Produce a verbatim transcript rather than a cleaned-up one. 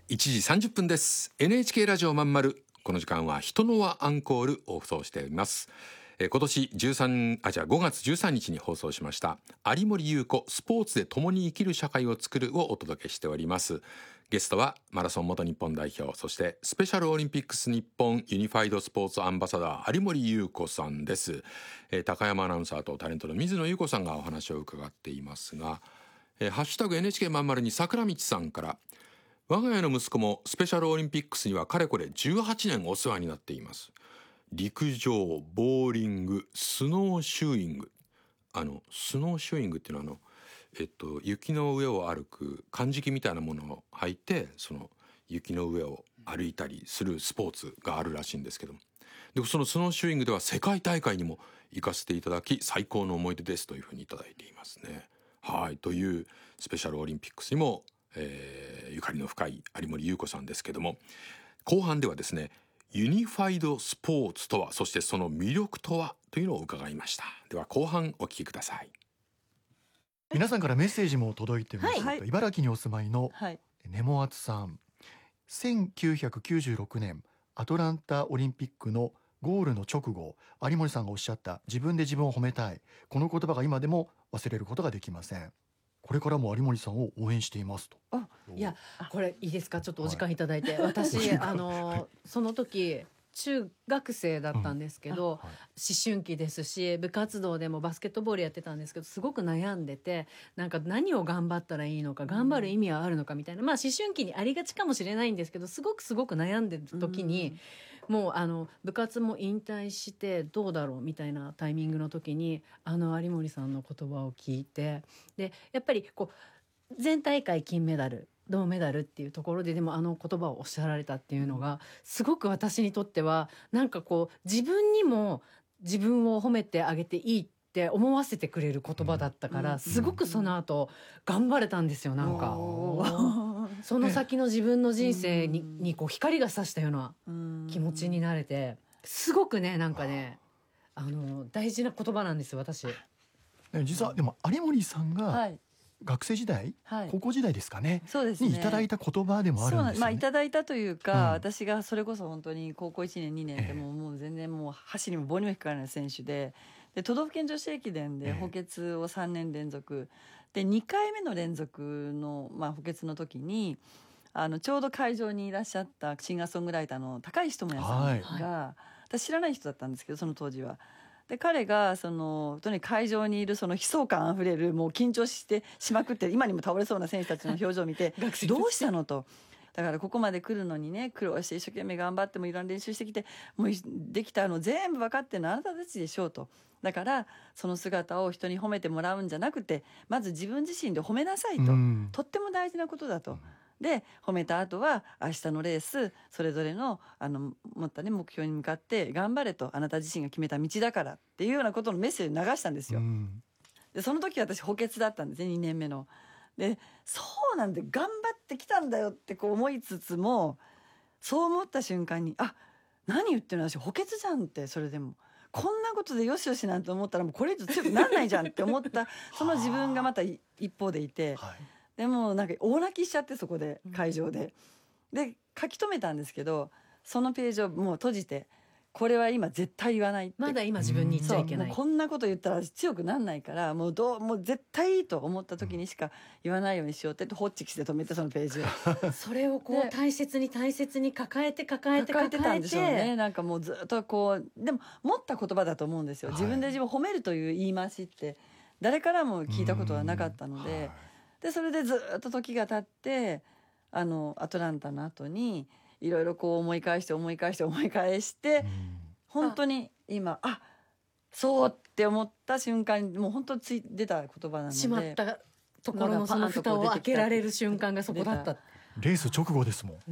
いちじさんじゅっぷんです。 エヌエイチケー ラジオまんまる、この時間は人の輪アンコールを放送しております。えー、今年じゅうさんあじゃあごがつじゅうさんにちに放送しました有森裕子スポーツで共に生きる社会を作るをお届けしております。ゲストはマラソン元日本代表、そしてスペシャルオリンピックス日本ユニファイドスポーツアンバサダー有森裕子さんです。えー、高山アナウンサーとタレントの水野裕子さんがお話を伺っていますが、えー、ハッシュタグ エヌエイチケー まんまるに桜道さんから、我が家の息子もスペシャルオリンピックスにはかれこれじゅうはちねんお世話になっています。陸上、ボーリング、スノーシューイング。あのスノーシューイングっていうのはあの、えっと、雪の上を歩くかんじきみたいなものを履いて、その雪の上を歩いたりするスポーツがあるらしいんですけども、でそのスノーシューイングでは世界大会にも行かせていただき最高の思い出ですというふうにいただいていますね。はい、というスペシャルオリンピックスにもえー、ゆかりの深い有森裕子さんですけども、後半ではですね、ユニファイドスポーツとは、そしてその魅力とはというのを伺いました。では後半お聞きください。 皆さんからメッセージも届いてます、 はい、 茨城にお住まいのはい、 ネモアツさん、せんきゅうひゃくきゅうじゅうろくねんアトランタオリンピックのゴールの直後、有森さんがおっしゃった自分で自分を褒めたい、この言葉が今でも忘れることができません。これからも有森さんを応援していますと。 あ、いや、これいいですか、ちょっとお時間いただいて、はい、私あの、はい、その時中学生だったんですけど、うんはい、思春期ですし、部活動でもバスケットボールやってたんですけど、すごく悩んでて、なんか何を頑張ったらいいのか、頑張る意味はあるのかみたいな、まあ思春期にありがちかもしれないんですけど、すごくすごく悩んでる時に、うん、もうあの部活も引退してどうだろうみたいなタイミングの時に、あの有森さんの言葉を聞いて、でやっぱりこう全大会金メダル銅メダルっていうところででもあの言葉をおっしゃられたっていうのがすごく私にとってはなんかこう自分にも自分を褒めてあげていいって思わせてくれる言葉だったから、うん、すごくその後頑張れたんですよ。なんかその先の自分の人生に、にこう光が差したような気持ちになれて、すごくねなんかねあの大事な言葉なんですよ私。 実はでも有森さんが、はい学生時代、はい、高校時代ですかね、そうですね、にいただいた言葉でもあるんですよね。そう、まあ、 いただいたというか、うん、私がそれこそ本当に高校いちねんにねんでも、えー、もう全然もう箸にも棒にも引っかからない選手で、で都道府県女子駅伝で補欠をさんねん連続、えー、でにかいめの連続の、まあ、補欠の時にあのちょうど会場にいらっしゃったシンガーソングライターの高石智也さんが、はい、私知らない人だったんですけどその当時は。で彼がそのとにかく会場にいるその悲壮感あふれるもう緊張してしまくって今にも倒れそうな選手たちの表情を見てどうしたのと。だからここまで来るのにね苦労して一生懸命頑張ってもいろんな練習してきてもうできたの全部分かってるのはあなたたちでしょうと。だからその姿を人に褒めてもらうんじゃなくてまず自分自身で褒めなさいと、うん、とっても大事なことだと。うんで褒めた後は明日のレースそれぞれのあの持ったね目標に向かって頑張れと、あなた自身が決めた道だからっていうようなことのメッセージを流したんですよ、うん、でその時私補欠だったんですね、にねんめの。でそうなんで頑張ってきたんだよってこう思いつつも、そう思った瞬間にあ何言ってるの私補欠じゃんって、それでもこんなことでよしよしなんて思ったらもうこれ以上強くなんないじゃんって思ったその自分がまた一方でいて、はいでもなんか大泣きしちゃってそこで会場で、うん、で書き留めたんですけどそのページをもう閉じて、これは今絶対言わないって、 まだ今自分に言っちゃいけない、 もうこんなこと言ったら強くなんないからもうどうもう絶対いいと思った時にしか言わないようにしようってホッチキスで止めてそのページをそれをこう大切に大切に抱えて抱えて抱えて抱えてたんでしょうね。なんかもうずっとこうでも持った言葉だと思うんですよ、はい、自分で自分を褒めるという言い回しって誰からも聞いたことはなかったので、でそれでずっと時が経ってあのアトランタの後にいろいろこう思い返して思い返して思い返して、うん、本当に今あそうって思った瞬間にもう本当につい出た言葉なので、 しまったところのその蓋を開けられる瞬間がそこだった。 レース直後ですもん。